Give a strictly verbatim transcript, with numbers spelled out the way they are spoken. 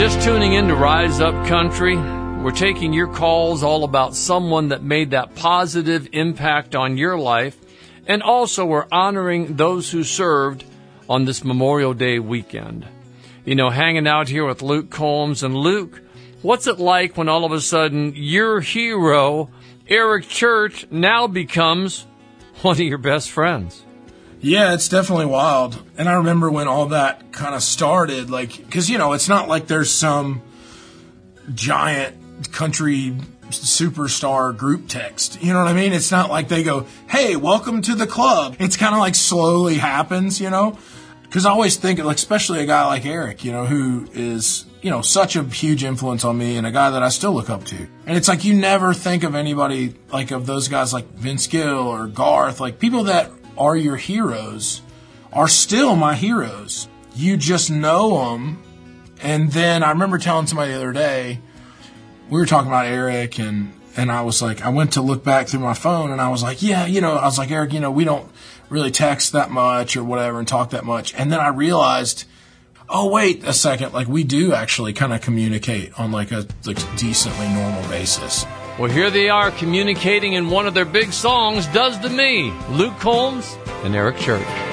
Just tuning in to Rise Up Country. We're taking your calls all about someone that made that positive impact on your life. And also we're honoring those who served on this Memorial Day weekend. You know, hanging out here with Luke Combs. And Luke, what's it like when all of a sudden your hero, Eric Church, now becomes one of your best friends? Yeah, it's definitely wild. And I remember when all that kind of started, like, because, you know, it's not like there's some giant country superstar group text. You know what I mean? It's not like they go, hey, welcome to the club. It's kind of like slowly happens, you know? Because I always think, like, especially a guy like Eric, you know, who is, you know, such a huge influence on me and a guy that I still look up to. And it's like you never think of anybody, like, of those guys like Vince Gill or Garth, like people that are your heroes are still my heroes. You just know them. And then I remember telling somebody the other day, we were talking about Eric, and, and I was like, I went to look back through my phone, and I was like, yeah, you know, I was like, Eric, you know, we don't really text that much or whatever and talk that much. And then I realized, oh, wait a second, like we do actually kind of communicate on like a like decently normal basis. Well, here they are communicating in one of their big songs, Does to Me, Luke Combs and Eric Church.